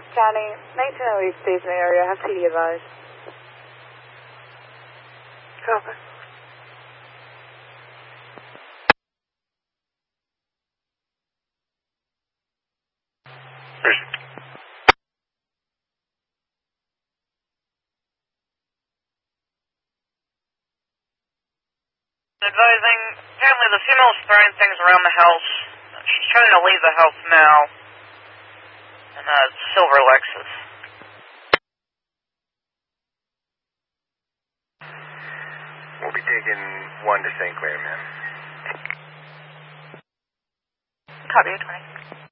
County, 1908 stays in the area. Have PD advised. Copy. Advising, apparently the female's throwing things around the house. She's trying to leave the house now. In a silver Lexus. We'll be taking 1 to St. Clair, ma'am. Copy, 20.